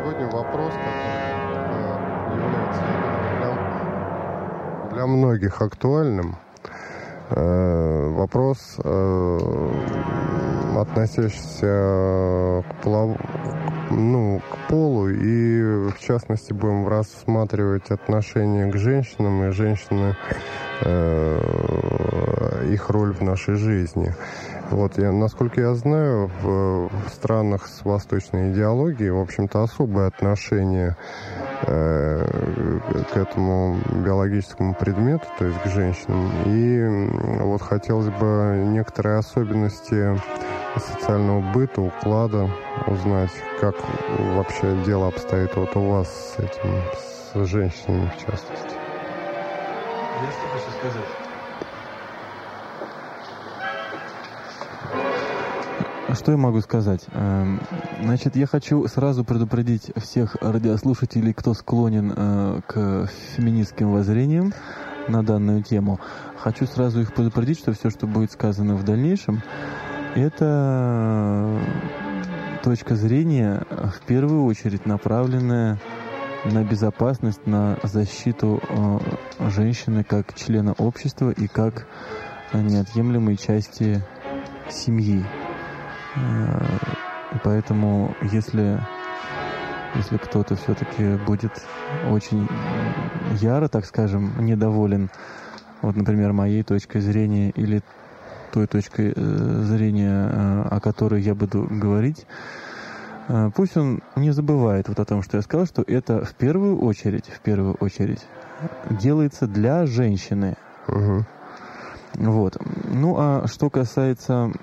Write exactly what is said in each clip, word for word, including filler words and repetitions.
Сегодня вопрос, который э, является для, для многих актуальным. Э, вопрос, э, относящийся к, полов... ну, к полу, и в частности будем рассматривать отношения к женщинам и женщины, э, их роль в нашей жизни. Вот, я, насколько я знаю, в, в странах с восточной идеологией, в общем-то, особое отношение э, к этому биологическому предмету, то есть к женщинам. И вот хотелось бы некоторые особенности социального быта, уклада узнать, как вообще дело обстоит вот у вас с этим, с женщинами в частности. Я что хочу сказать? Что я могу сказать? Значит, я хочу сразу предупредить всех радиослушателей, кто склонен к феминистским воззрениям на данную тему. Хочу сразу их предупредить, что все, что будет сказано в дальнейшем, это точка зрения, в первую очередь, направленная на безопасность, на защиту женщины как члена общества и как неотъемлемой части семьи. Поэтому, если, если кто-то все-таки будет очень яро, так скажем, недоволен, вот, например, моей точкой зрения или той точкой зрения, о которой я буду говорить, пусть он не забывает вот о том, что я сказал, что это в первую очередь, в первую очередь делается для женщины. Угу. Вот. Ну, а что касается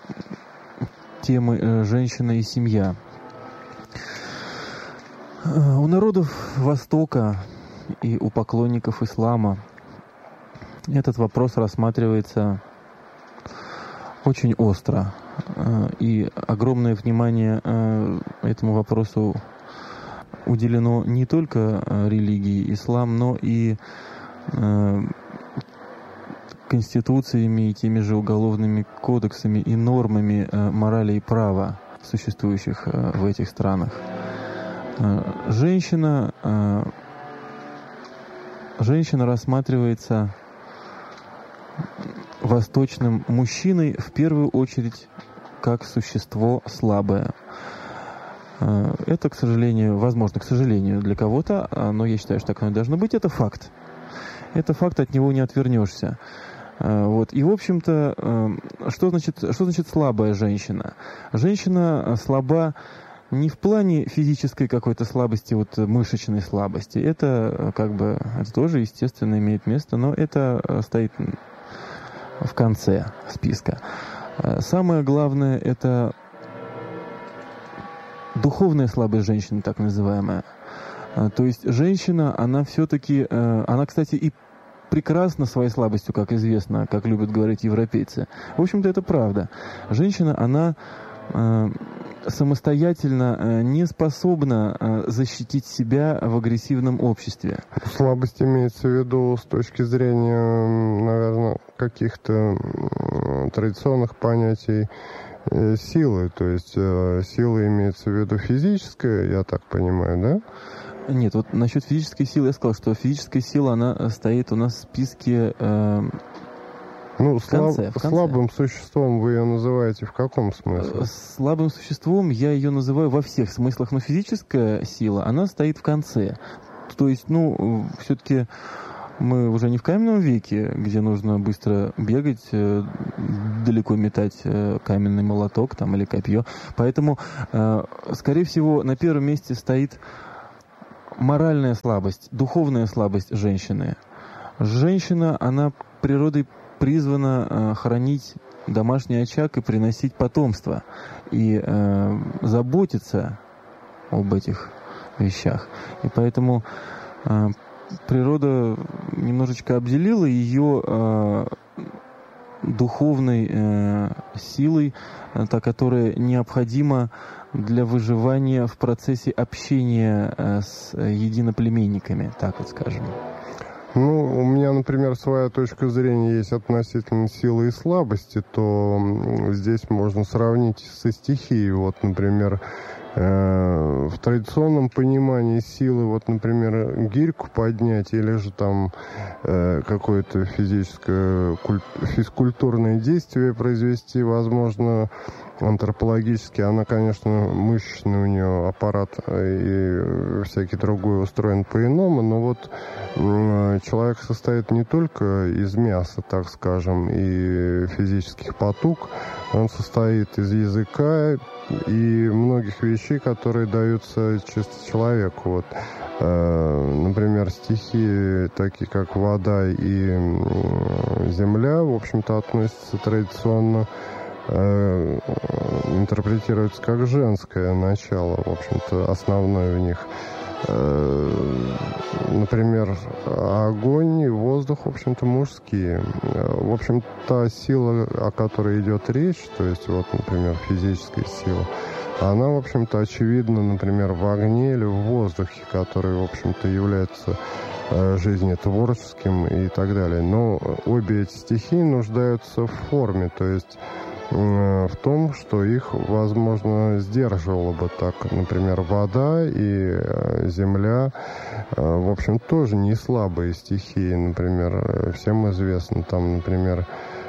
темы «женщина и семья». У народов Востока и у поклонников ислама этот вопрос рассматривается очень остро. И огромное внимание этому вопросу уделено не только религии ислам, но и конституциями и теми же уголовными кодексами и нормами э, морали и права, существующих э, в этих странах. Э, женщина, э, женщина рассматривается восточным мужчиной в первую очередь как существо слабое. Э, это, к сожалению, возможно, к сожалению, для кого-то, но я считаю, что так оно и должно быть, это факт. Это факт, от него не отвернешься. Вот. И, в общем-то, что значит, что значит слабая женщина? Женщина слаба не в плане физической какой-то слабости, вот мышечной слабости. Это как бы это тоже, естественно, имеет место, но это стоит в конце списка. Самое главное – это духовная слабость женщины, так называемая. То есть женщина, она все-таки, она, кстати, и прекрасна своей слабостью, как известно, как любят говорить европейцы. В общем-то, это правда. Женщина, она э, самостоятельно э, не способна э, защитить себя в агрессивном обществе. Слабость имеется в виду с точки зрения, наверное, каких-то э, традиционных понятий э, силы. То есть э, сила имеется в виду физическая, я так понимаю, да? Нет, вот насчет физической силы я сказал, что физическая сила, она стоит у нас в списке э, ну, в конце, слаб, в конце. Слабым существом вы ее называете в каком смысле? Слабым существом я ее называю во всех смыслах, но физическая сила, она стоит в конце. То есть, ну, все-таки мы уже не в каменном веке, где нужно быстро бегать, э, далеко метать э, каменный молоток там, или копье. Поэтому, э, скорее всего, на первом месте стоит моральная слабость, духовная слабость женщины. Женщина, она природой призвана э, хранить домашний очаг и приносить потомство. И э, заботиться об этих вещах. И поэтому э, природа немножечко обделила ее э, духовной э, силой, э, та, которая необходима для выживания в процессе общения э, с единоплеменниками, так вот скажем. Ну, у меня, например, своя точка зрения есть относительно силы и слабости, то здесь можно сравнить со стихией. Вот, например, В традиционном понимании силы, вот, например, гирьку поднять или же там какое-то физическое, физкультурное действие произвести, возможно, антропологически, она, конечно, мышечный у нее аппарат и всякий другой устроен по-иному, но вот человек состоит не только из мяса, так скажем, и физических потуг, он состоит из языка и многих вещей, которые даются чисто человеку. Вот, например, стихи, такие как вода и земля, в общем-то, относятся традиционно, интерпретируется как женское начало, в общем-то, основное в них. Например, огонь и воздух, в общем-то, мужские. В общем, та сила, о которой идет речь, то есть, вот, например, физическая сила, она, в общем-то, очевидна, например, в огне или в воздухе, который, в общем-то, является жизнетворческим и так далее. Но обе эти стихии нуждаются в форме, то есть в том, что их, возможно, сдерживало бы так. Например, вода и земля, в общем, тоже не слабые стихии. Например, всем известно, там, например,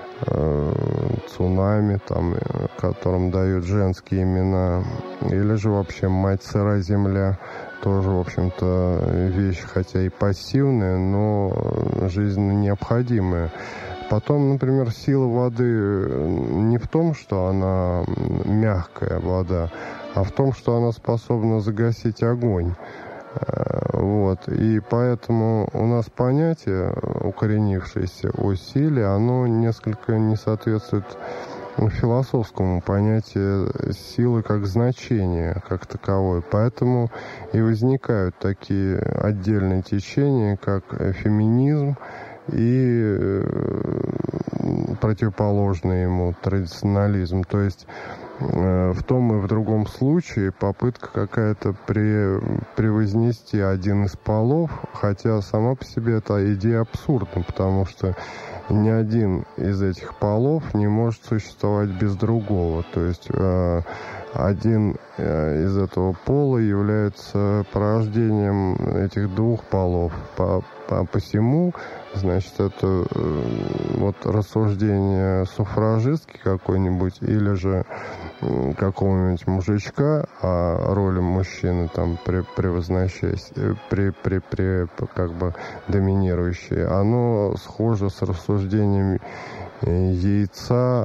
цунами, там, которым дают женские имена, или же вообще мать сыра земля, тоже, в общем-то, вещь, хотя и пассивная, но жизненно необходимая. Потом, например, сила воды не в том, что она мягкая вода, а в том, что она способна загасить огонь. Вот. И поэтому у нас понятие, укоренившееся о силе, оно несколько не соответствует философскому понятию силы как значения, как таковой. Поэтому и возникают такие отдельные течения, как феминизм, и противоположный ему традиционализм. То есть в том и в другом случае попытка какая-то при, превознести один из полов, хотя сама по себе эта идея абсурдна, потому что ни один из этих полов не может существовать без другого. То есть один из этого пола является порождением этих двух полов. По, по, посему, значит, это вот рассуждение суфражистки какой-нибудь или же какого-нибудь мужичка о роли мужчины там превозносясь, при, при, при, как бы доминирующей, оно схоже с рассуждением яйца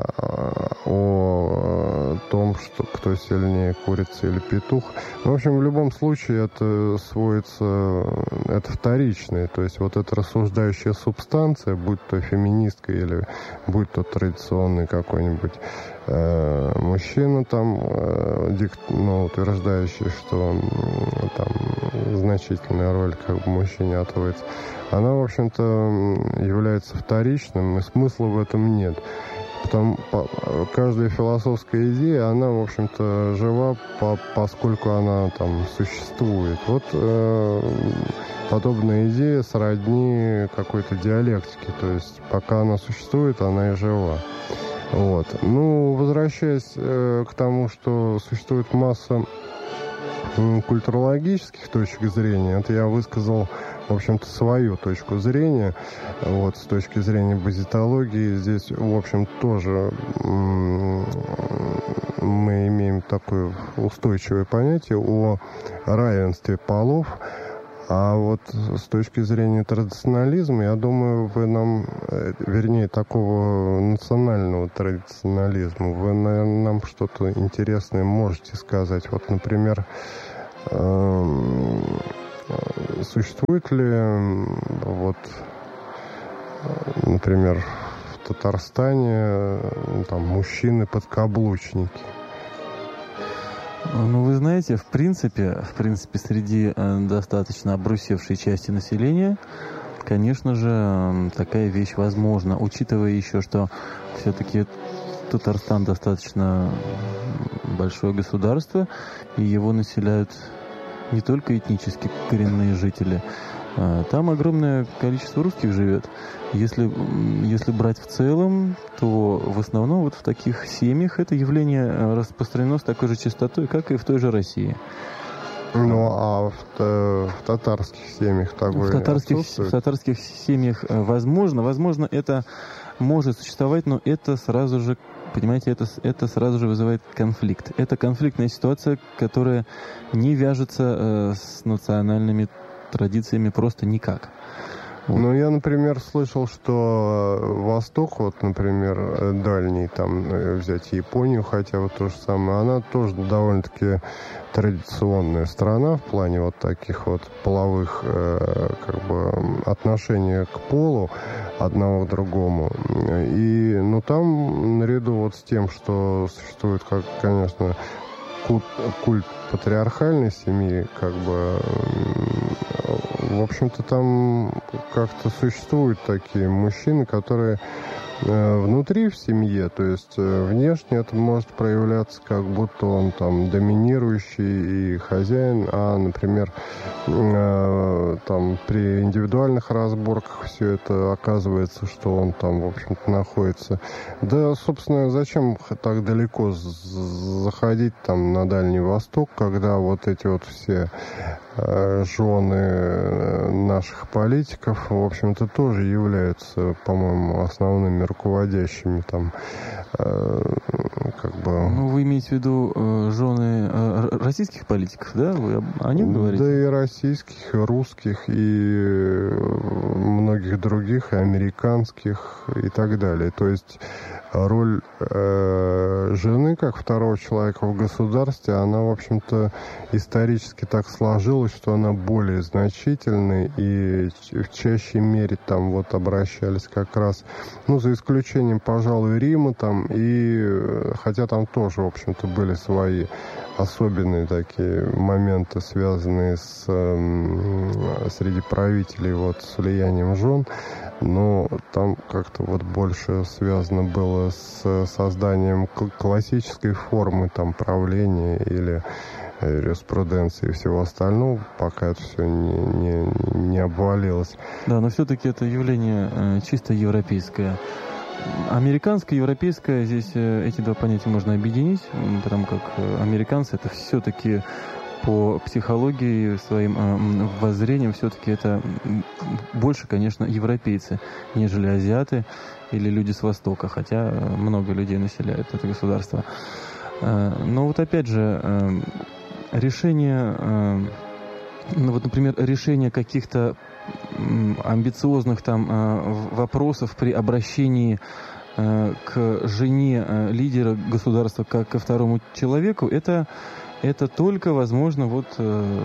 о том, что кто сильнее, курица или петух. В общем, в любом случае это сводится, это вторичное, то есть вот эта рассуждающая субстанция, будь то феминистка или будь то традиционный какой-нибудь э, мужчина там, э, дикт, ну, утверждающий, что э, там значительная роль как бы мужчине отводится, она, в общем-то, является вторичным, и смысла в этом нет. Потому, по, каждая философская идея, она, в общем-то, жива, по, поскольку она там существует. Вот э, подобная идея сродни какой-то диалектике, то есть пока она существует, она и жива. Вот. Ну, возвращаясь э, к тому, что существует масса э, культурологических точек зрения, это я высказал, в общем-то, свою точку зрения. Вот, с точки зрения базитологии, здесь, в общем, тоже м- мы имеем такое устойчивое понятие о равенстве полов. А вот с точки зрения традиционализма, я думаю, вы нам, вернее, такого национального традиционализма, вы, наверное, нам что-то интересное можете сказать. Вот, например, существует ли, вот, например, в Татарстане там мужчины-подкаблучники? Ну, вы знаете, в принципе, в принципе, среди достаточно обрусевшей части населения, конечно же, такая вещь возможна, учитывая еще, что все-таки Татарстан достаточно большое государство, и его населяют не только этнически коренные жители, Там огромное количество русских живет. Если, если брать в целом, то в основном вот в таких семьях это явление распространено с такой же частотой, как и в той же России. Ну, а в, в татарских семьях такое в татарских, в татарских семьях возможно, возможно, это может существовать, но это сразу же, понимаете, это, это сразу же вызывает конфликт. Это конфликтная ситуация, которая не вяжется э, с национальными традициями просто никак. Вот. Ну, я, например, слышал, что Восток, вот, например, дальний, там, взять Японию, хотя вот то же самое, она тоже довольно-таки традиционная страна в плане вот таких вот половых э, как бы отношений к полу одного к другому. И, ну, там наряду вот с тем, что существует, как, конечно, культ, культ патриархальной семьи, как бы, в общем-то, там как-то существуют такие мужчины, которые внутри в семье, то есть внешне это может проявляться, как будто он там доминирующий и хозяин, а, например, там при индивидуальных разборках все это оказывается, что он там, в общем-то, находится. Да, собственно, зачем так далеко заходить там на Дальний Восток, когда вот эти вот все жены наших политиков, в общем-то, тоже являются, по-моему, основными руководящими там, э, как бы... Ну, вы имеете в виду э, жены э, российских политиков, да? Вы о них говорите? Да и российских, и русских, и многих других, и американских, и так далее. То есть роль э, жены, как второго человека в государстве, она, в общем-то, исторически так сложилась, что она более значительная, и в чаще мере там вот обращались как раз, ну, за исключением, пожалуй, Рима там, и хотя там тоже, в общем-то, были свои особенные такие моменты, связанные с э, среди правителей вот с влиянием жен, но там как-то вот больше связано было с созданием классической формы там правления или юриспруденции и всего остального, пока это все не, не, не обвалилось. Да, но все-таки это явление э, чисто европейское. Американское, европейское, здесь э, эти два понятия можно объединить, потому как э, американцы это все-таки по психологии, своим э, воззрением, все-таки это больше, конечно, европейцы, нежели азиаты или люди с Востока, хотя много людей населяют это государство. Э, но вот опять же, э, решение, э, ну вот, например, решение каких-то амбициозных там э, вопросов при обращении э, к жене э, лидера государства как ко второму человеку, это, это только возможно вот э,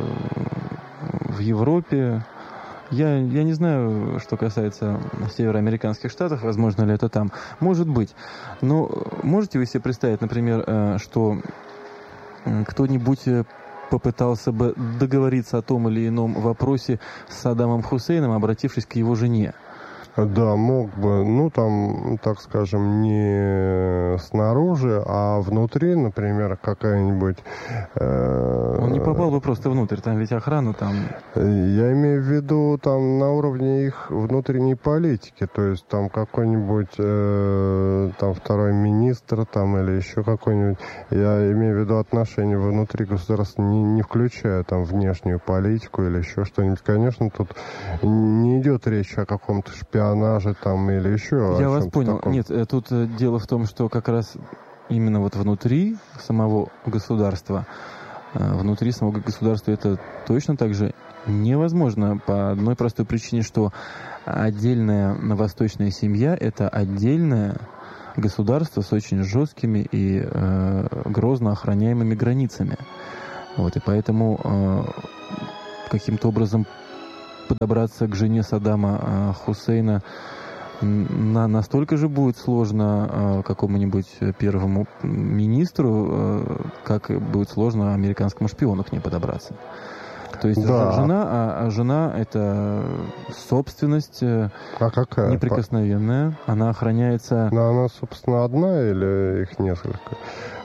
в Европе. Я, я не знаю, что касается североамериканских штатов, возможно ли это там. Может быть. Но можете вы себе представить, например, э, что кто-нибудь попытался бы договориться о том или ином вопросе с Саддамом Хусейном, обратившись к его жене? Да, мог бы, ну, там, так скажем, не снаружи, а внутри, например, какая-нибудь... Э, Он не попал бы просто внутрь, там ведь охрана там... Я имею в виду там на уровне их внутренней политики, то есть там какой-нибудь э, там второй министр там или еще какой-нибудь... Я имею в виду отношения внутри государства, не, не включая там внешнюю политику или еще что-нибудь. Конечно, тут не идет речь о каком-то шпионаже, там или еще. Я вас понял. Таком. Нет, тут дело в том, что как раз именно вот внутри самого государства, внутри самого государства это точно так же невозможно по одной простой причине, что отдельная восточная семья – это отдельное государство с очень жесткими и э, грозно охраняемыми границами. Вот, и поэтому э, каким-то образом подобраться к жене Саддама э, Хусейна на, настолько же будет сложно э, какому-нибудь первому министру, э, как будет сложно американскому шпиону к ней подобраться. То есть да. жена, а, а жена это собственность э, а какая? неприкосновенная, она охраняется... Но она, собственно, одна или их несколько?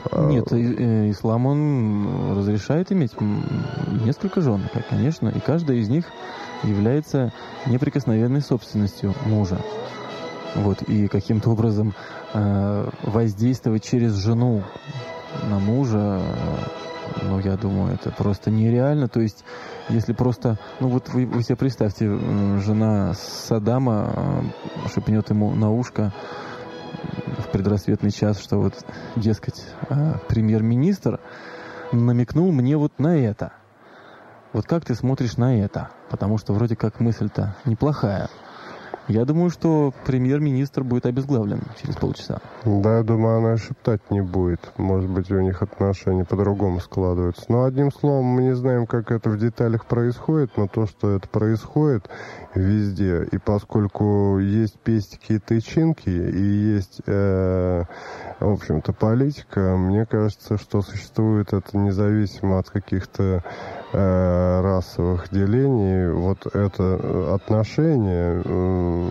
Нет, ислам, он разрешает иметь несколько жен, конечно, и каждая из них является неприкосновенной собственностью мужа. Вот, и каким-то образом э, воздействовать через жену на мужа, э, ну, я думаю, это просто нереально. То есть, если просто, ну, вот вы, вы себе представьте, э, жена Саддама э, шепнет ему на ушко в предрассветный час, что вот, дескать, э, премьер-министр намекнул мне вот на это. Вот как ты смотришь на это? Потому что вроде как мысль-то неплохая. Я думаю, что премьер-министр будет обезглавлен через полчаса. Да, я думаю, она шептать не будет. Может быть, у них отношения по-другому складываются. Но, одним словом, мы не знаем, как это в деталях происходит, но то, что это происходит везде, и поскольку есть пестики и тычинки, и есть, э, в общем-то, политика, мне кажется, что существует это независимо от каких-то э, расовых делений. Вот это отношение э,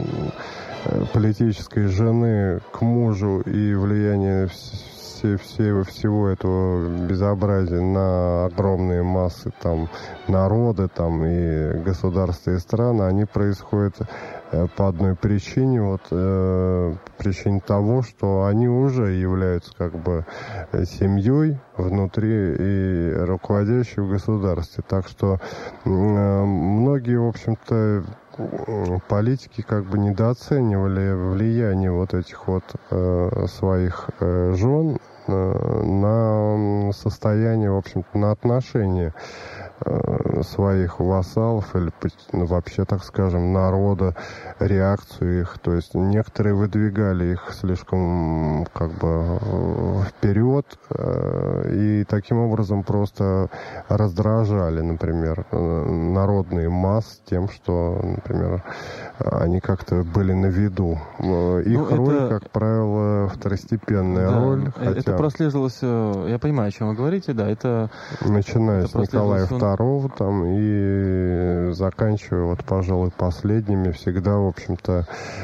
политической жены к мужу и влияние все, все, всего этого безобразия на огромные массы там, народа там, и государства и страны, они происходят э, по одной причине, вот, э, причине того, что они уже являются как бы семьей внутри и руководящей в государстве. Так что э, многие, в общем-то, политики как бы недооценивали влияние вот этих вот э, своих э, жен э, на состояние, в общем-то, на отношения э, своих вассалов или ну, вообще, так скажем, народа, реакцию их. То есть некоторые выдвигали их слишком как бы вперед э, и таким образом просто раздражали, например, народные массы тем, что, например, они как-то были на виду. Их ну, роль, это... как правило, второстепенная да, роль. Хотя... Это прослеживалось, я понимаю, о чем вы говорите, да, это... Начиная это с Николая второго там, и заканчивая, вот, пожалуй, последними, всегда, в общем-то...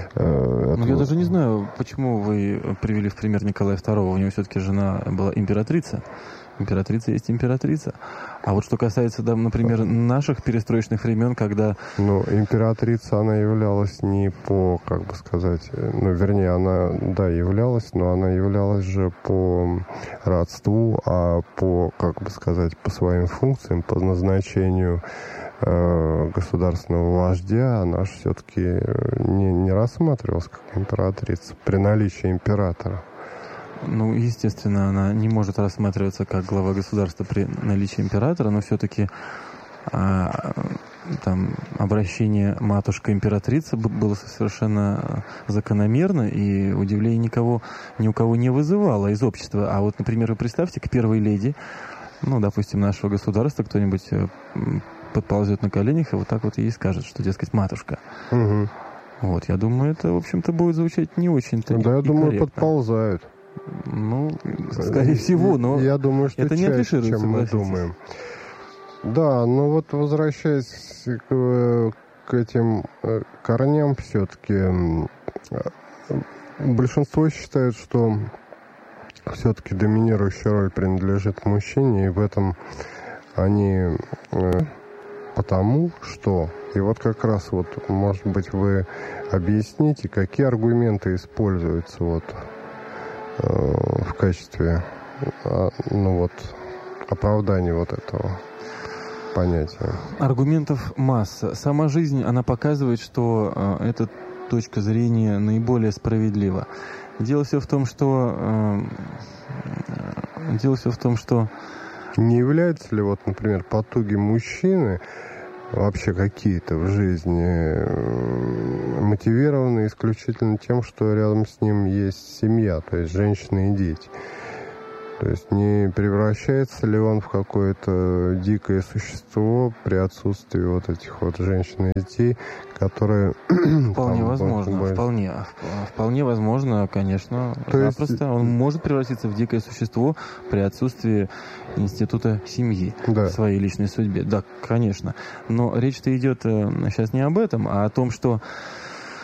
Э, ну, я даже не знаю, почему вы привели в пример Николая второго. У него все-таки жена была императрица. Императрица есть императрица. А вот что касается, да, например, наших перестроечных времен, когда... Ну, императрица, она являлась не по, как бы сказать... Ну, вернее, она, да, являлась, но она являлась же по родству, а по, как бы сказать, по своим функциям, по назначению э, государственного вождя, она же все-таки не, не рассматривалась как императрица при наличии императора. Ну, естественно, она не может рассматриваться как глава государства при наличии императора, но все-таки а, там обращение матушка-императрица было совершенно закономерно и удивления никого, ни у кого не вызывало из общества. А вот, например, вы представьте, к первой леди, ну, допустим, нашего государства кто-нибудь подползет на коленях и вот так вот ей скажет, что, дескать, матушка. Угу. Вот, я думаю, это, в общем-то, будет звучать не очень-то. Да, и, я думаю, корректно. Подползают. Ну, скорее всего, но я думаю, что это не чаще, афишируется, чем мы думаем. Да, но вот возвращаясь к, к этим корням, все-таки большинство считает, что все-таки доминирующая роль принадлежит мужчине, и в этом они потому, что... И вот как раз вот, может быть, вы объясните, какие аргументы используются вот в качестве, ну вот, оправдания вот этого понятия. Аргументов масса. Сама жизнь, она показывает, что э, эта точка зрения наиболее справедлива. Дело все в том, что... Э, дело все в том, что... Не являются ли вот, например, потуги мужчины вообще какие-то в жизни мотивированы исключительно тем, что рядом с ним есть семья, то есть женщины и дети. То есть не превращается ли он в какое-то дикое существо при отсутствии вот этих вот женщин и детей, которые... Вполне там, возможно, больше... вполне, вполне возможно, конечно. Запросто есть... он может превратиться в дикое существо при отсутствии института семьи да. в своей личной судьбе. Да, конечно. Но речь-то идет сейчас не об этом, а о том, что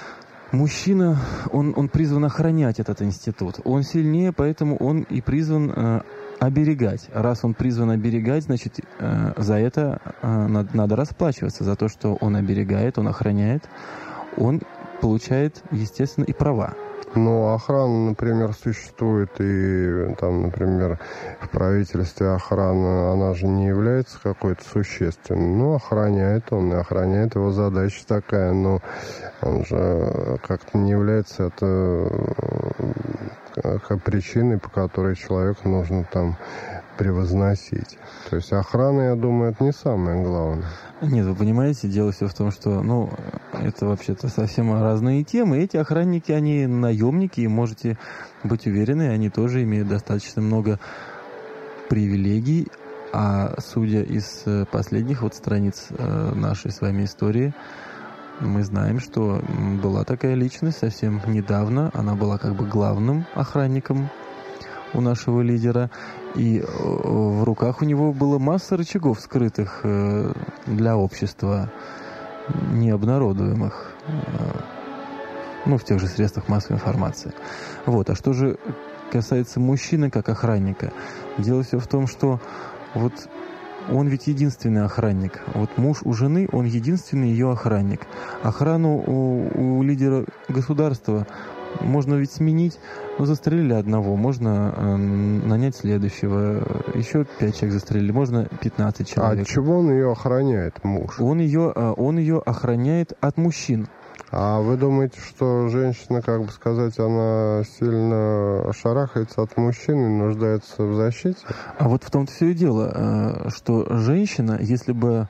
Мужчина, он, он призван охранять этот институт. Он сильнее, поэтому он и призван э, оберегать. Раз он призван оберегать, значит, э, за это э, надо, надо расплачиваться. За то, что он оберегает, он охраняет, он получает, естественно, и права. Ну, охрана, например, существует, и там, например, в правительстве охрана, она же не является какой-то существенной. Ну, охраняет он, и охраняет, его задача такая, но он же как-то не является это причиной, по которой человеку нужно там превозносить. То есть охрана, я думаю, это не самое главное. Нет, вы понимаете, дело все в том, что, ну, это вообще-то совсем разные темы. Эти охранники, они наемники, и можете быть уверены, они тоже имеют достаточно много привилегий. А судя из последних вот страниц нашей с вами истории, мы знаем, что была такая личность совсем недавно. Она была как бы главным охранником у нашего лидера, и в руках у него была масса рычагов, скрытых для общества, необнародуемых, ну, в тех же средствах массовой информации. Вот. А что же касается мужчины как охранника? Дело все в том, что вот он ведь единственный охранник. Вот муж у жены, он единственный ее охранник. Охрану у, у лидера государства можно ведь сменить, ну, застрелили одного, можно э, нанять следующего, еще пять человек застрелили, можно пятнадцать человек. А от чего он ее охраняет, муж? Он ее, э, он ее охраняет от мужчин. А вы думаете, что женщина, как бы сказать, она сильно шарахается от мужчин и нуждается в защите? А вот в том-то все и дело, э, что женщина, если бы,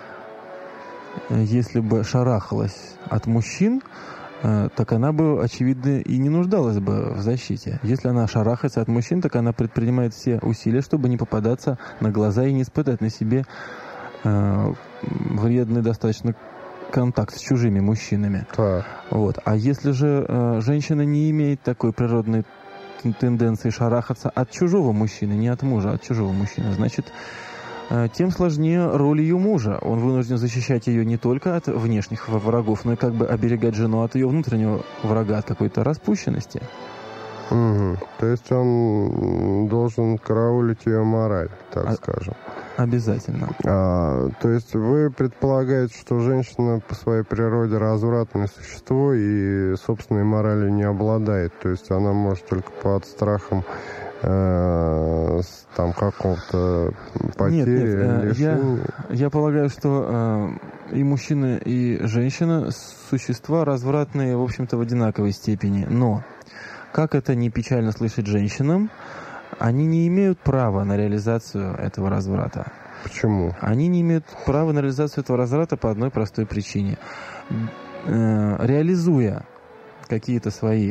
если бы шарахалась от мужчин, так она бы, очевидно, и не нуждалась бы в защите. Если она шарахается от мужчин, так она предпринимает все усилия, чтобы не попадаться на глаза и не испытать на себе э, вредный достаточно контакт с чужими мужчинами. Да. Вот. А если же э, женщина не имеет такой природной тенденции шарахаться от чужого мужчины, не от мужа, а от чужого мужчины, значит, тем сложнее роль ее мужа. Он вынужден защищать ее не только от внешних врагов, но и как бы оберегать жену от ее внутреннего врага, от какой-то распущенности. Угу. То есть он должен караулить ее мораль, так а, скажем. Обязательно. А, то есть вы предполагаете, что женщина по своей природе развратное существо и собственной моралью не обладает. То есть она может только под страхом э, там какого-то потери, нет, нет, лишения. Я, я полагаю, что э, и мужчина, и женщина существа развратные, в общем-то, в одинаковой степени. Но, как это не печально слышать женщинам, они не имеют права на реализацию этого разврата. Почему? Они не имеют права на реализацию этого разврата по одной простой причине. Э, реализуя какие-то свои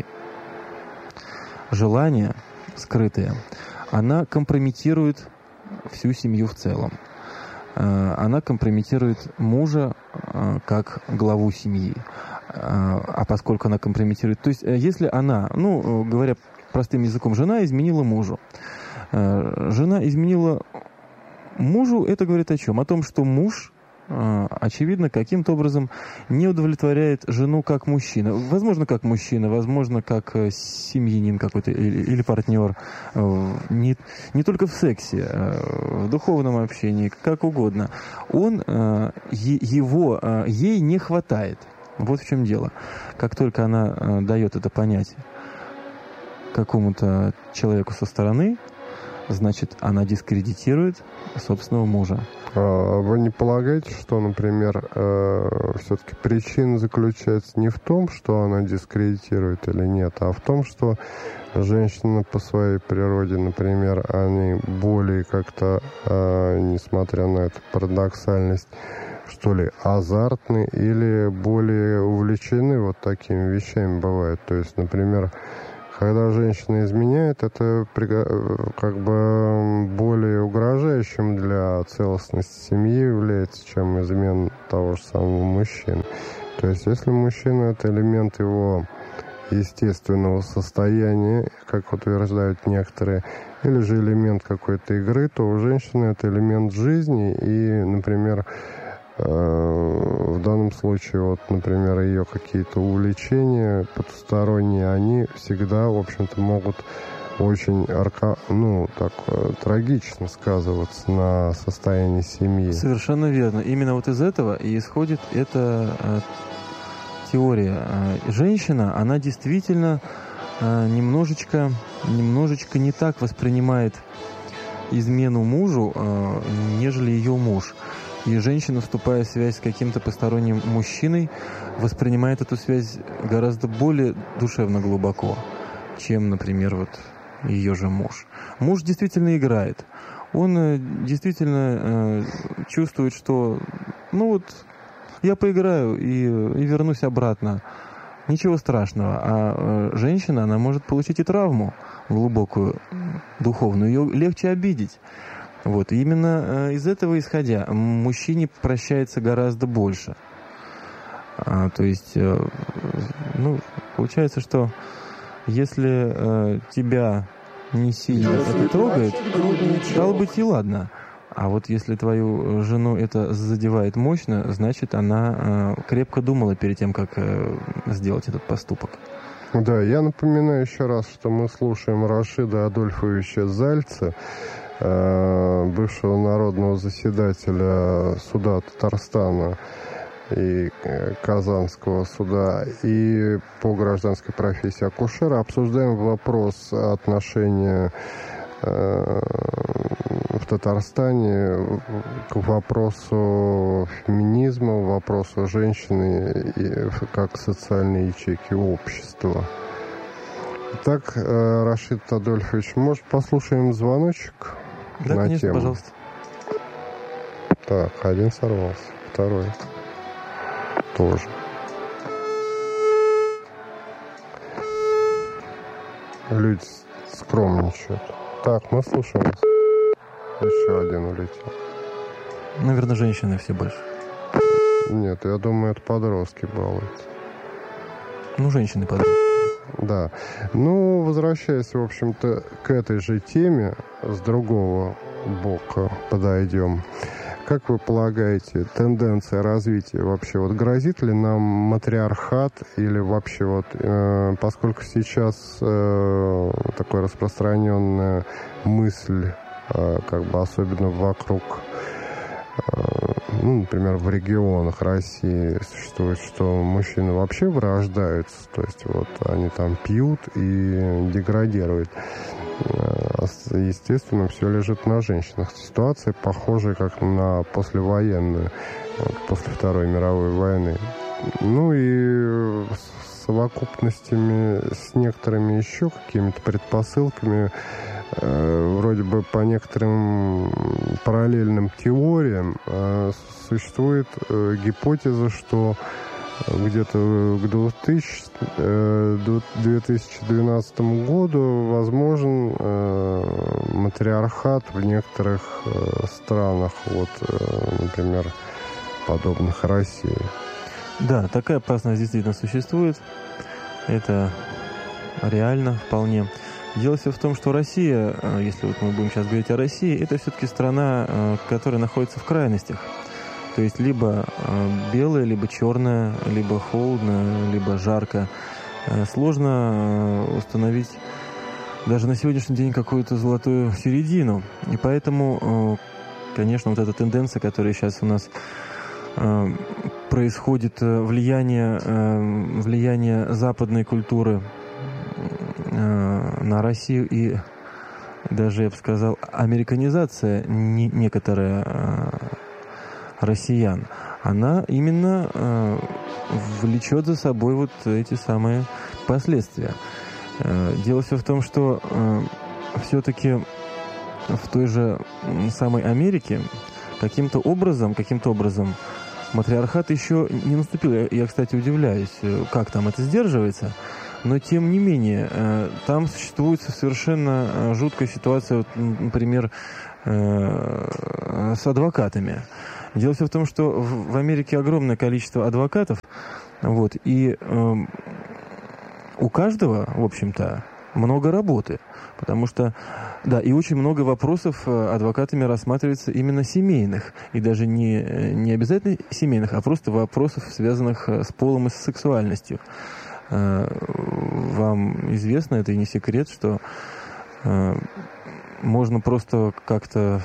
желания скрытые, она компрометирует всю семью в целом. Э, она компрометирует мужа э, как главу семьи. Э, а поскольку она компрометирует... То есть, э, если она, ну, говоря простым языком, жена изменила мужу. Э, жена изменила мужу, это говорит о чем? О том, что муж, э, очевидно, каким-то образом не удовлетворяет жену как мужчина. Возможно, как мужчина, возможно, как э, семьянин какой-то или, или партнер. Э, не, не только в сексе, э, в духовном общении, как угодно. Он, э, е, его, э, ей не хватает. Вот в чем дело. Как только она э, дает это понять какому-то человеку со стороны, значит, она дискредитирует собственного мужа. А вы не полагаете, что, например, э, все-таки причина заключается не в том, что она дискредитирует или нет, а в том, что женщины по своей природе, например, они более как-то, э, несмотря на эту парадоксальность, что ли, азартны или более увлечены вот такими вещами бывает. То есть, например, когда женщина изменяет, это как бы более угрожающим для целостности семьи является, чем измена того же самого мужчины. То есть, если мужчина – это элемент его естественного состояния, как утверждают некоторые, или же элемент какой-то игры, то у женщины это элемент жизни, и, например, В данном случае, вот, например, ее какие-то увлечения потусторонние, они всегда, в общем-то, могут очень арка... ну, так, трагично сказываться на состоянии семьи. Совершенно верно. Именно вот из этого и исходит эта э, теория. Женщина, она действительно э, немножечко, немножечко не так воспринимает измену мужу, э, нежели ее муж. И женщина, вступая в связь с каким-то посторонним мужчиной, воспринимает эту связь гораздо более душевно глубоко, чем, например, вот ее же муж. Муж действительно играет. Он э, действительно э, чувствует, что ну вот я поиграю и, и вернусь обратно. Ничего страшного. А э, женщина, она может получить и травму глубокую, духовную. Ее легче обидеть. Вот. И именно э, из этого исходя мужчине прощается гораздо больше. А, то есть, э, ну, получается, что если э, тебя не сильно это трогает, стало быть, и ладно. А вот если твою жену это задевает мощно, значит, она э, крепко думала перед тем, как э, сделать этот поступок. Да, я напоминаю еще раз, что мы слушаем Рашида Адольфовича Зальца, э, бывшего народного заседателя суда Татарстана и Казанского суда, и по гражданской профессии акушера. Обсуждаем вопрос отношения э, в Татарстане к вопросу феминизма, вопросу женщины и, как социальной ячейки общества. Итак, э, Рашид Адольфович, может, послушаем звоночек да, на конечно, тему? Пожалуйста. Так, один сорвался, второй тоже. Люди скромничают. Так, мы слушаем. Еще один улетел. Наверное, женщины все больше. Нет, я думаю, это подростки балуются. Ну, женщины-подростки. Да. Ну, возвращаясь, в общем-то, к этой же теме, с другого бока подойдем. Как вы полагаете, тенденция развития вообще, вот грозит ли нам матриархат или вообще вот, э, поскольку сейчас э, такая распространенная мысль, э, как бы особенно вокруг, э, ну, например, в регионах России существует, что мужчины вообще вырождаются, то есть вот они там пьют и деградируют. Естественно, все лежит на женщинах. Ситуация похожая как на послевоенную, вот, после Второй мировой войны. Ну и с совокупностями, с некоторыми еще какими-то предпосылками, э, вроде бы по некоторым параллельным теориям э, существует э, гипотеза, что где-то к две тысячи двенадцатому году возможен э, матриархат в некоторых э, странах, вот, э, например, подобных России. Да, такая опасность действительно существует. Это реально вполне. Дело все в том, что Россия, если вот мы будем сейчас говорить о России, это все-таки страна, которая находится в крайностях. То есть либо э, белое, либо черное, либо холодно, либо жарко. Э, сложно э, установить даже на сегодняшний день какую-то золотую середину. И поэтому, э, конечно, вот эта тенденция, которая сейчас у нас э, происходит, э, влияние, э, влияние западной культуры э, на Россию и даже, я бы сказал, американизация не, некоторая э, россиян, она именно э, влечет за собой вот эти самые последствия. Э, дело все в том, что э, все-таки в той же самой Америке каким-то образом, каким-то образом матриархат еще не наступил. Я, я, кстати, удивляюсь, как там это сдерживается, но тем не менее, э, там существует совершенно жуткая ситуация, вот, например, э, с адвокатами. Дело все в том, что в Америке огромное количество адвокатов, вот, и э, у каждого, в общем-то, много работы, потому что, да, и очень много вопросов адвокатами рассматривается именно семейных, и даже не, не обязательно семейных, а просто вопросов, связанных с полом и с сексуальностью. Вам известно, это и не секрет, что можно просто как-то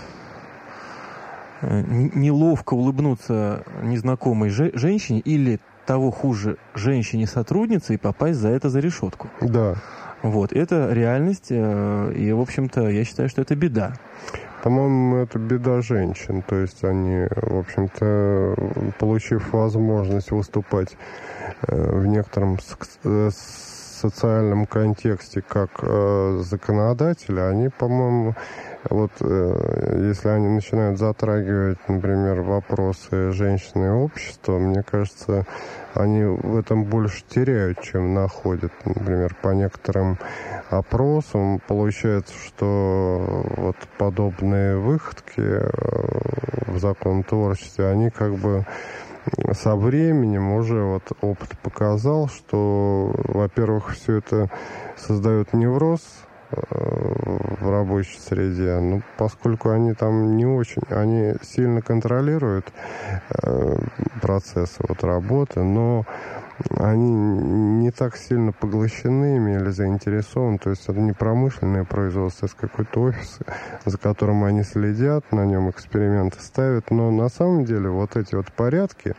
неловко улыбнуться незнакомой же- женщине или, того хуже, женщине-сотруднице и попасть за это за решетку. Да. Вот, это реальность, и, в общем-то, я считаю, что это беда. По-моему, это беда женщин. То есть они, в общем-то, получив возможность выступать в некотором социальном контексте как законодатели, они, по-моему, вот если они начинают затрагивать, например, вопросы женщины и общества, мне кажется, они в этом больше теряют, чем находят. Например, по некоторым опросам получается, что вот подобные выходки в законотворчестве, они как бы со временем уже вот опыт показал, что, во-первых, все это создает невроз в рабочей среде, ну, поскольку они там не очень, они сильно контролируют э, процессы вот работы, но они не так сильно поглощены ими или заинтересованы, то есть это не промышленное производство, это какой-то офис, за которым они следят, на нем эксперименты ставят, но на самом деле вот эти вот порядки,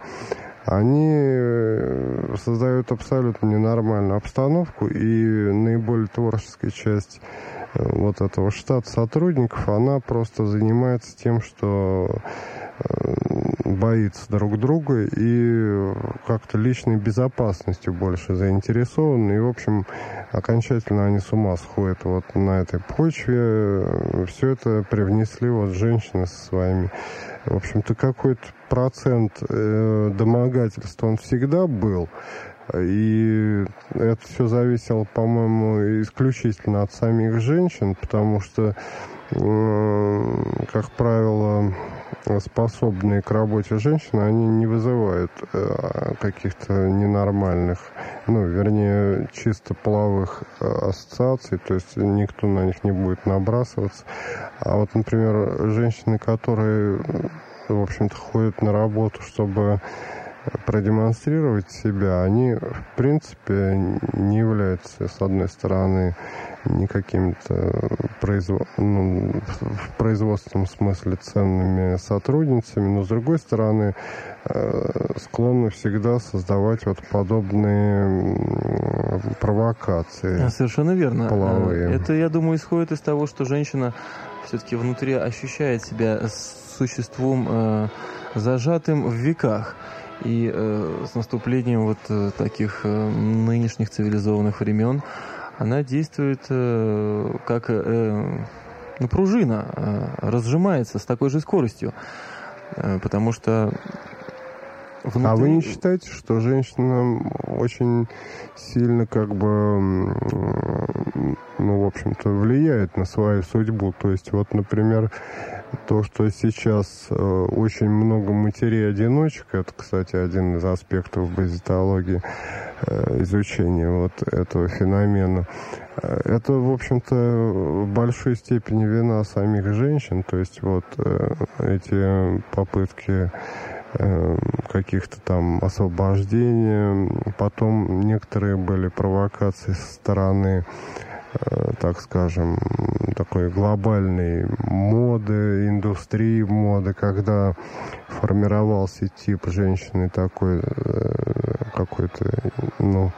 они создают абсолютно ненормальную обстановку, и наиболее творческая часть вот этого штата сотрудников, она просто занимается тем, что боится друг друга и как-то личной безопасностью больше заинтересованы. И, в общем, окончательно они с ума сходят вот на этой почве. Все это привнесли вот женщины со своими. В общем-то, какой-то процент э, домогательств он всегда был. И это все зависело, по-моему, исключительно от самих женщин, потому что, э, как правило, способные к работе женщины, они не вызывают э, каких-то ненормальных, ну, вернее, чисто половых э, ассоциаций, то есть никто на них не будет набрасываться. А вот, например, женщины, которые, в общем-то, ходят на работу, чтобы продемонстрировать себя, они, в принципе, не являются, с одной стороны, не какими-то производ... ну, в производственном смысле ценными сотрудницами, но, с другой стороны, склонны всегда создавать вот подобные провокации. Совершенно верно. Половые. Это, я думаю, исходит из того, что женщина все-таки внутри ощущает себя существом э, зажатым в веках. И э, с наступлением вот э, таких э, нынешних цивилизованных времен она действует э, как э, ну, пружина, э, разжимается с такой же скоростью, э, потому что внутри... А вы не считаете, что женщина очень сильно как бы, ну, в общем-то, влияет на свою судьбу? То есть, вот, например, то, что сейчас э, очень много матерей-одиночек, это, кстати, один из аспектов базитологии, э, изучения вот этого феномена, э, это, в общем-то, в большой степени вина самих женщин, то есть вот э, эти попытки э, каких-то там освобождения, потом некоторые были провокации со стороны, так скажем, такой глобальной моды, индустрии моды, когда формировался тип женщины такой какой-то, ну,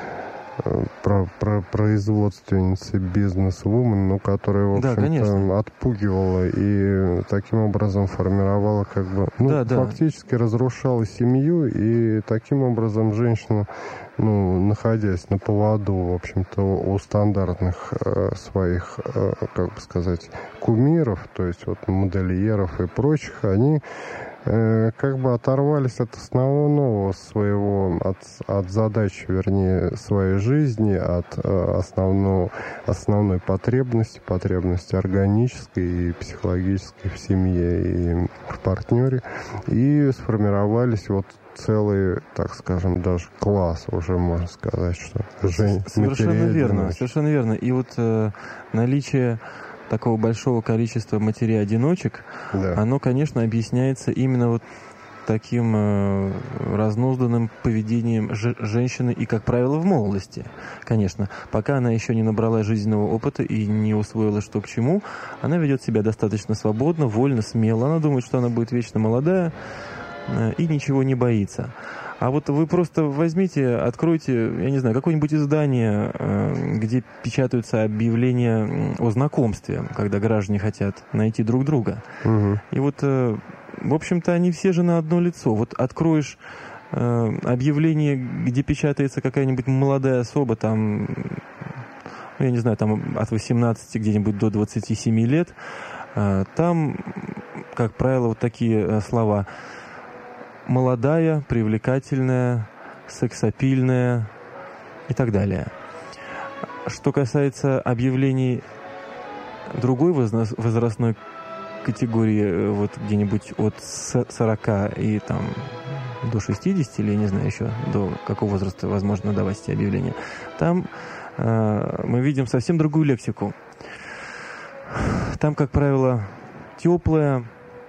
про, про производственницы, бизнес-вумен, ну, которая, в общем-то, да, отпугивала и таким образом формировала, как бы, ну, да, фактически да. разрушала семью, и таким образом женщина, ну, находясь на поводу, в общем-то, у стандартных э, своих, э, как бы сказать, кумиров, то есть вот модельеров и прочих, они э, как бы оторвались от основного своего, от, от задачи, вернее, своей жизни, от э, основного, основной потребности, потребности органической и психологической в семье и в партнере, и сформировались вот целый, так скажем, даже класс уже, можно сказать, что жен... Совершенно верно, совершенно верно. И вот э, наличие такого большого количества матерей-одиночек, да. оно, конечно, объясняется именно вот таким э, разнузданным поведением ж- женщины и, как правило, в молодости. Конечно, пока она еще не набрала жизненного опыта и не усвоила, что к чему, она ведет себя достаточно свободно, вольно, смело. Она думает, что она будет вечно молодая э, и ничего не боится. А вот вы просто возьмите, откройте, я не знаю, какое-нибудь издание, э, где печатаются объявления о знакомстве, когда граждане хотят найти друг друга. Угу. И вот... Э, В общем-то, они все же на одно лицо. Вот откроешь э, объявление, где печатается какая-нибудь молодая особа, там, ну, я не знаю, там от восемнадцати где-нибудь до двадцати семи лет, э, там, как правило, вот такие э, слова: молодая, привлекательная, сексапильная и так далее. Что касается объявлений другой возрастной категории, вот где-нибудь от сорока и там до шестидесяти, или я не знаю еще до какого возраста возможно давать эти объявления, там э, мы видим совсем другую лексику. Там, как правило, теплая,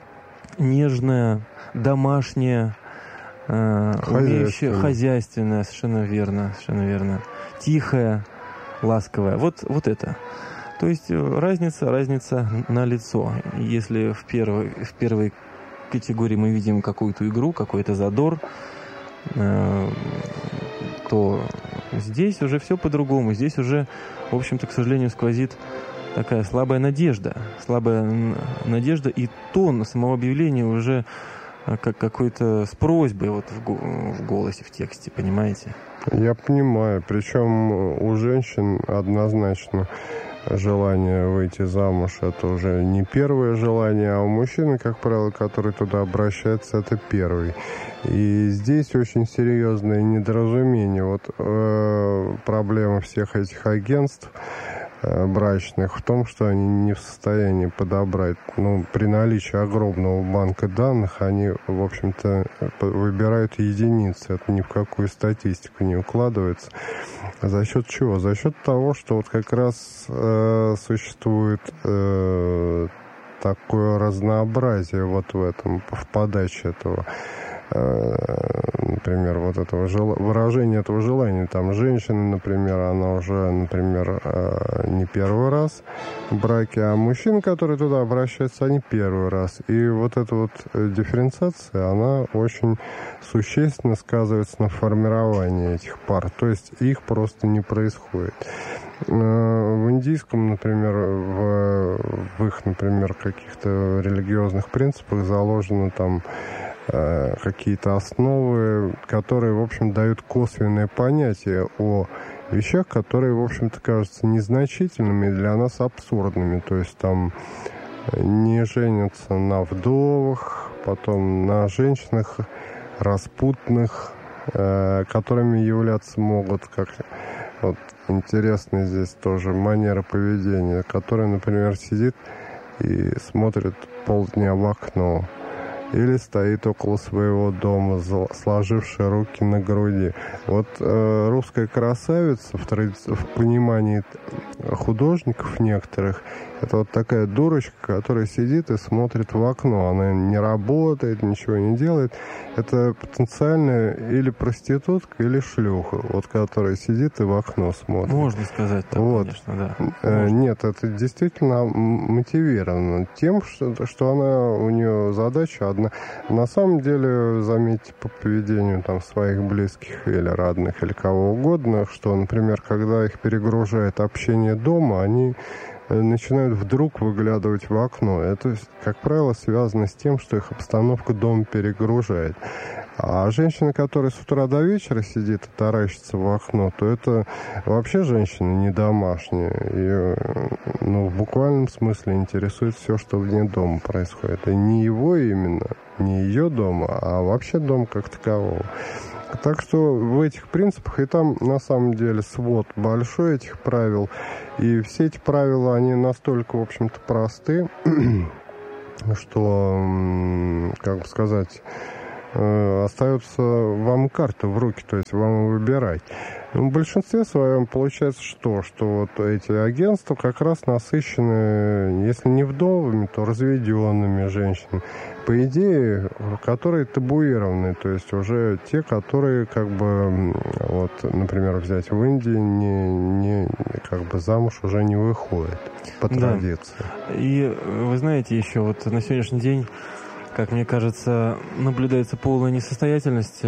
нежная, домашняя, э, умеющая, хозяйственная, совершенно верно, совершенно верно, тихая, ласковая. Вот, вот это. То есть разница, разница на лицо. Если в первой, в первой категории мы видим какую-то игру, какой-то задор, э, то здесь уже все по-другому. Здесь уже, в общем-то, к сожалению, сквозит такая слабая надежда. Слабая надежда, и тон самого объявления уже как какой-то с просьбой вот в голосе, в тексте, понимаете? Я понимаю. Причем у женщин однозначно желание выйти замуж — это уже не первое желание, а у мужчины, как правило, который туда обращается, это первый. И здесь очень серьезное недоразумение. Вот э, проблема всех этих агентств э, брачных в том, что они не в состоянии подобрать, ну, при наличии огромного банка данных, они, в общем-то, выбирают единицы. Это ни в какую статистику не укладывается. За счет чего? За счет того, что вот как раз э, существует э, такое разнообразие вот в этом, в подаче этого, э, например, вот этого жел... выражения этого желания. Там женщина, например, она уже, например, э, не первый раз в браке, а мужчины, которые туда обращаются, они первый раз. И вот эта вот дифференциация, она очень существенно сказывается на формировании этих пар. То есть их просто не происходит. В индийском, например, в, в их, например, каких-то религиозных принципах заложены там э, какие-то основы, которые, в общем, дают косвенное понятие о вещах, которые, в общем-то, кажутся незначительными и для нас абсурдными. То есть там не женятся на вдовах, потом на женщинах распутных, э, которыми являться могут, как вот интересная здесь тоже манера поведения, которая, например, сидит и смотрит полдня в окно, или стоит около своего дома, сложившая руки на груди. Вот э, русская красавица в, тради... в понимании художников некоторых, это вот такая дурочка, которая сидит и смотрит в окно. Она не работает, ничего не делает. Это потенциально или проститутка, или шлюха, вот которая сидит и в окно смотрит. Можно сказать так, вот. Конечно, да. Э, нет, это действительно мотивировано тем, что, что она, у нее задача одна. На самом деле, заметьте по поведению там своих близких или родных, или кого угодно, что, например, когда их перегружает общение дома, они начинают вдруг выглядывать в окно. Это, как правило, связано с тем, что их обстановка дома перегружает. А женщина, которая с утра до вечера сидит и таращится в окно, то это вообще женщина не домашняя. Ее, ну, в буквальном смысле интересует все, что вне дома происходит. И не его именно, не ее дома, а вообще дом как такового. Так что в этих принципах, и там на самом деле свод большой этих правил, и все эти правила, они настолько, в общем-то, просты, что, как бы сказать, э, остается вам карта в руки, то есть вам выбирать. В большинстве своем получается что? Что вот эти агентства как раз насыщены, если не вдовами, то разведенными женщинами. По идее, которые табуированы, то есть уже те, которые как бы, вот, например, взять в Индии, не, не, как бы замуж уже не выходит по традиции. Да. И вы знаете, еще вот на сегодняшний день, как мне кажется, наблюдается полная несостоятельность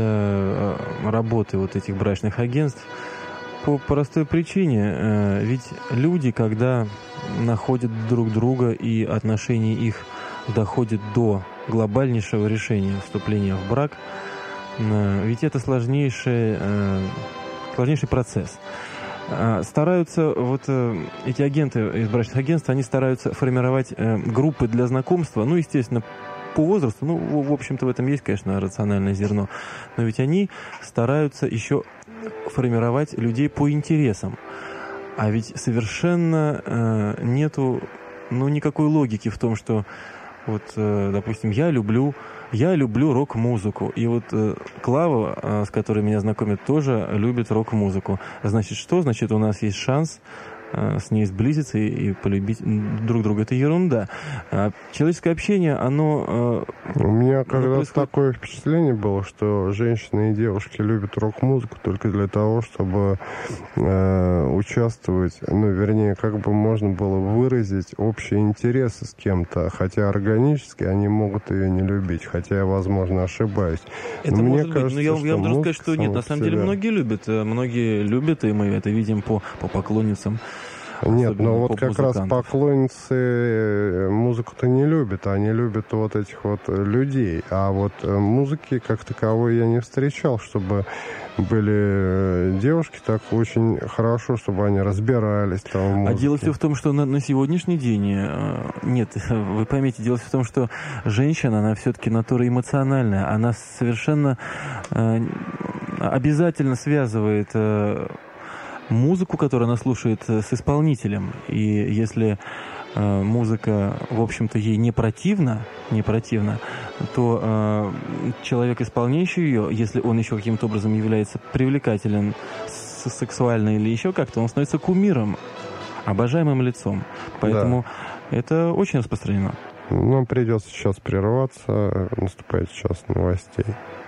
работы вот этих брачных агентств по простой причине. Ведь люди, когда находят друг друга и отношения их доходят до глобальнейшего решения вступления в брак, ведь это сложнейший, сложнейший процесс. Стараются, вот эти агенты из брачных агентств, они стараются формировать группы для знакомства, ну, естественно, по возрасту, ну, в общем-то, в этом есть, конечно, рациональное зерно, но ведь они стараются еще формировать людей по интересам. А ведь совершенно э, нету, ну, никакой логики в том, что вот, э, допустим, я люблю, я люблю рок-музыку, и вот э, Клава, э, с которой меня знакомят, тоже любит рок-музыку. Значит, что? Значит, у нас есть шанс с ней сблизиться и, и полюбить друг друга. Это ерунда. А человеческое общение, оно... У меня когда-то происходит... такое впечатление было, что женщины и девушки любят рок-музыку только для того, чтобы э, участвовать, ну, вернее, как бы можно было выразить общие интересы с кем-то, хотя органически они могут ее не любить, хотя я, возможно, ошибаюсь. Это но может мне кажется, быть, но я, я вам должен сказать, что нет, на самом себя... деле многие любят, многие любят, и мы это видим по, по поклонницам. Нет, но вот как раз поклонницы музыку-то не любят, они любят вот этих вот людей. А вот музыки как таковой я не встречал, чтобы были девушки так очень хорошо, чтобы они разбирались там в музыке. А дело все в том, что на, на сегодняшний день... Нет, вы поймите, дело все в том, что женщина, она все-таки натура эмоциональная. Она совершенно обязательно связывает... музыку, которую она слушает, с исполнителем. И если э, музыка, в общем-то, ей не противна, не противна, то э, человек, исполняющий ее, если он еще каким-то образом является привлекателен сексуально или еще как-то, он становится кумиром, обожаемым лицом. Поэтому да. Это очень распространено. Нам придется сейчас прерваться. Наступает час новостей.